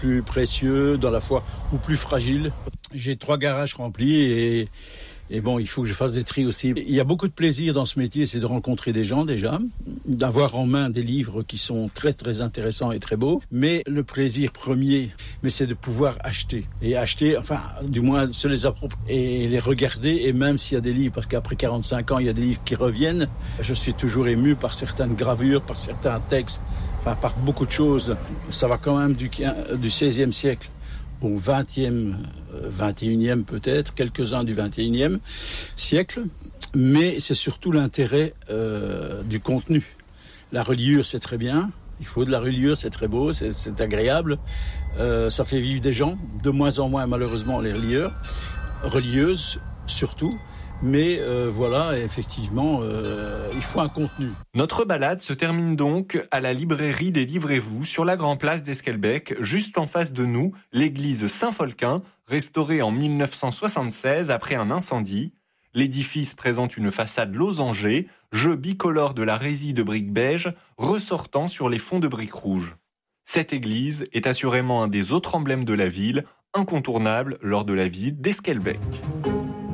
plus précieux dans la foi ou plus fragile. J'ai 3 garages remplis et bon, il faut que je fasse des tris aussi. Il y a beaucoup de plaisir dans ce métier, c'est de rencontrer des gens déjà, d'avoir en main des livres qui sont très très intéressants et très beaux. Mais le plaisir premier, c'est de pouvoir acheter. Et acheter, enfin, du moins se les approprier et les regarder. Et même s'il y a des livres, parce qu'après 45 ans, il y a des livres qui reviennent, je suis toujours ému par certaines gravures, par certains textes, enfin par beaucoup de choses. Ça va quand même du XVIe siècle au 20e, 21e peut-être, quelques-uns du 21e siècle, mais c'est surtout l'intérêt du contenu. La reliure, c'est très bien, il faut de la reliure, c'est très beau, c'est agréable, ça fait vivre des gens, de moins en moins malheureusement les relieuses surtout, mais voilà, effectivement, il faut un contenu. Notre balade se termine donc à la librairie des Livrez-vous sur la Grand Place d'Esquelbecq, juste en face de nous, l'église Saint-Folquin, restaurée en 1976 après un incendie. L'édifice présente une façade losangée, jeu bicolore de la résille de briques beige, ressortant sur les fonds de briques rouges. Cette église est assurément un des autres emblèmes de la ville, incontournable lors de la visite d'Esquelbecq.